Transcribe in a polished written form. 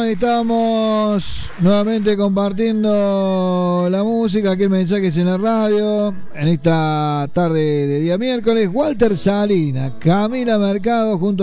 estamos nuevamente compartiendo la música, aquí el mensaje es en la radio, en esta tarde de día miércoles. Walter Salina, Camila Mercado junto